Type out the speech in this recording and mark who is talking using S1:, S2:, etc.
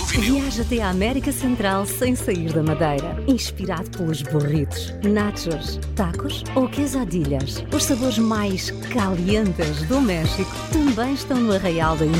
S1: Viaja até à América Central sem sair da Madeira. Inspirado pelos burritos, nachos, tacos ou quesadillas. Os sabores mais calientes do México também estão no Arraial da